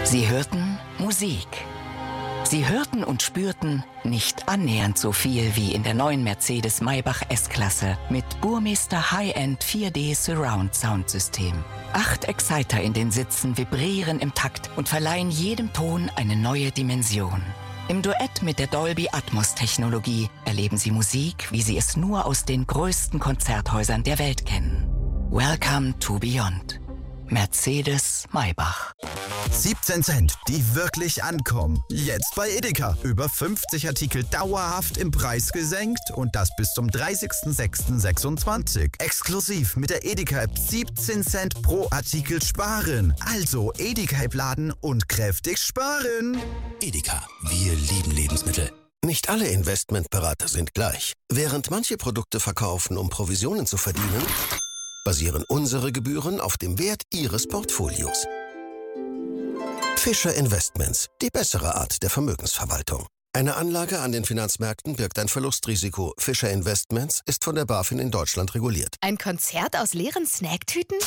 Sie hörten Musik. Sie hörten und spürten nicht annähernd so viel wie in der neuen Mercedes-Maybach S-Klasse mit Burmester High-End 4D Surround Soundsystem. 8 Exciter in den Sitzen vibrieren im Takt und verleihen jedem Ton eine neue Dimension. Im Duett mit der Dolby Atmos-Technologie erleben Sie Musik, wie Sie es nur aus den größten Konzerthäusern der Welt kennen. Welcome to Beyond. Mercedes-Maybach. 17 Cent, die wirklich ankommen. Jetzt bei Edeka. Über 50 Artikel dauerhaft im Preis gesenkt und das bis zum 30.06.26. Exklusiv mit der Edeka-App 17 Cent pro Artikel sparen. Also Edeka-App laden und kräftig sparen. Edeka, wir lieben Lebensmittel. Nicht alle Investmentberater sind gleich. Während manche Produkte verkaufen, um Provisionen zu verdienen, basieren unsere Gebühren auf dem Wert Ihres Portfolios. Fischer Investments, die bessere Art der Vermögensverwaltung. Eine Anlage an den Finanzmärkten birgt ein Verlustrisiko. Fischer Investments ist von der BaFin in Deutschland reguliert. Ein Konzert aus leeren Snacktüten?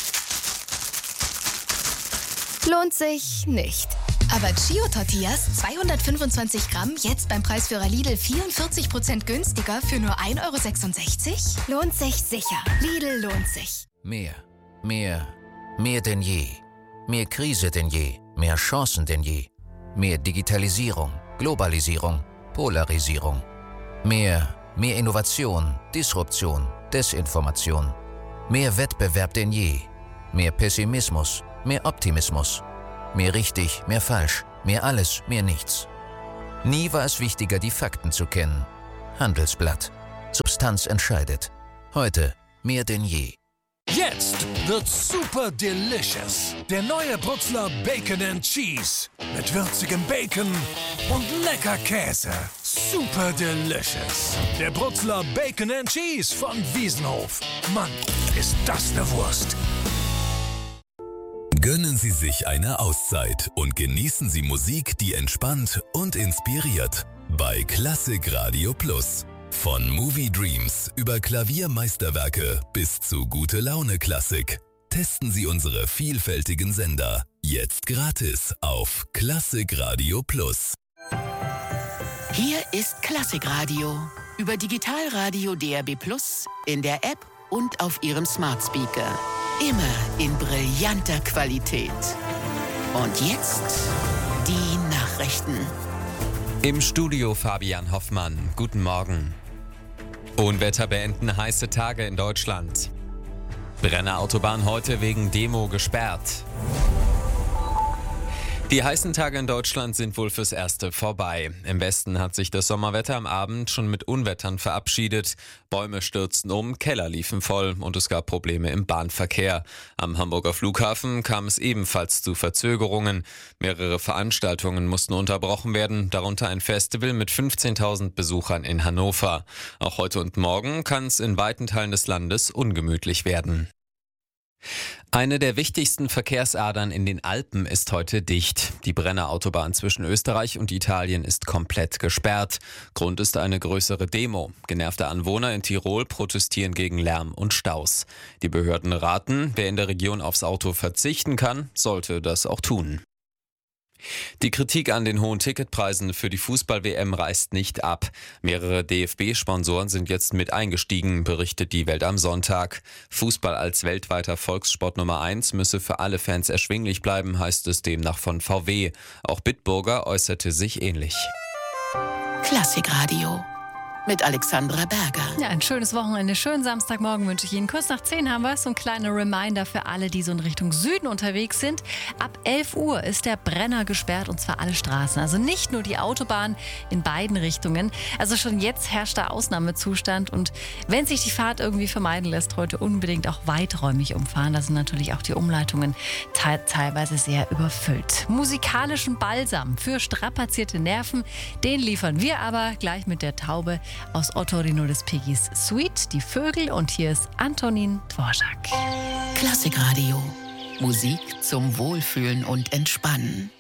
Lohnt sich nicht. Aber Chio-Tortillas, 225 Gramm, jetzt beim Preisführer Lidl 44% günstiger für nur 1,66 €? Lohnt sich sicher. Lidl lohnt sich. Mehr denn je. Mehr Krise denn je. Mehr Chancen denn je. Mehr Digitalisierung, Globalisierung, Polarisierung. Mehr Innovation, Disruption, Desinformation. Mehr Wettbewerb denn je. Mehr Pessimismus, mehr Optimismus. Mehr richtig, mehr falsch, mehr alles, mehr nichts. Nie war es wichtiger, die Fakten zu kennen. Handelsblatt. Substanz entscheidet. Heute mehr denn je. Jetzt wird's super delicious. Der neue Brutzler Bacon and Cheese. Mit würzigem Bacon und lecker Käse. Super delicious. Der Brutzler Bacon and Cheese von Wiesenhof. Mann, ist das eine Wurst. Gönnen Sie sich eine Auszeit und genießen Sie Musik, die entspannt und inspiriert. Bei Klassik Radio Plus. Von Movie Dreams über Klaviermeisterwerke bis zu Gute-Laune-Klassik. Testen Sie unsere vielfältigen Sender. Jetzt gratis auf Klassik Radio Plus. Hier ist Klassikradio. Über Digitalradio DAB+, in der App und auf Ihrem Smart Speaker. Immer in brillanter Qualität. Und jetzt die Nachrichten. Im Studio Fabian Hoffmann. Guten Morgen. Unwetter beenden heiße Tage in Deutschland. Brenner Autobahn heute wegen Demo gesperrt. Die heißen Tage in Deutschland sind wohl fürs Erste vorbei. Im Westen hat sich das Sommerwetter am Abend schon mit Unwettern verabschiedet. Bäume stürzten um, Keller liefen voll und es gab Probleme im Bahnverkehr. Am Hamburger Flughafen kam es ebenfalls zu Verzögerungen. Mehrere Veranstaltungen mussten unterbrochen werden, darunter ein Festival mit 15.000 Besuchern in Hannover. Auch heute und morgen kann es in weiten Teilen des Landes ungemütlich werden. Eine der wichtigsten Verkehrsadern in den Alpen ist heute dicht. Die Brenner Autobahn zwischen Österreich und Italien ist komplett gesperrt. Grund ist eine größere Demo. Genervte Anwohner in Tirol protestieren gegen Lärm und Staus. Die Behörden raten, wer in der Region aufs Auto verzichten kann, sollte das auch tun. Die Kritik an den hohen Ticketpreisen für die Fußball-WM reißt nicht ab. Mehrere DFB-Sponsoren sind jetzt mit eingestiegen, berichtet die Welt am Sonntag. Fußball als weltweiter Volkssport Nummer 1 müsse für alle Fans erschwinglich bleiben, heißt es demnach von VW. Auch Bitburger äußerte sich ähnlich. Klassikradio mit Alexandra Berger. Ja, ein schönes Wochenende, schönen Samstagmorgen wünsche ich Ihnen. Kurz nach 10 haben wir so ein kleiner Reminder für alle, die so in Richtung Süden unterwegs sind. Ab 11 Uhr ist der Brenner gesperrt und zwar alle Straßen. Also nicht nur die Autobahn in beiden Richtungen. Also schon jetzt herrscht da Ausnahmezustand und wenn sich die Fahrt irgendwie vermeiden lässt, heute unbedingt auch weiträumig umfahren. Da sind natürlich auch die Umleitungen teilweise sehr überfüllt. Musikalischen Balsam für strapazierte Nerven, den liefern wir aber gleich mit der Taube aus Ottorino des Piggis Suite, die Vögel und hier ist Antonin Dvorak. Klassikradio. Musik zum Wohlfühlen und Entspannen.